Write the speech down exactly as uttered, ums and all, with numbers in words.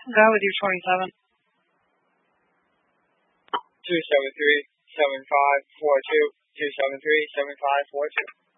Go with your twenty-seven. Two seven three seven five four two. Two seven three seven five four two.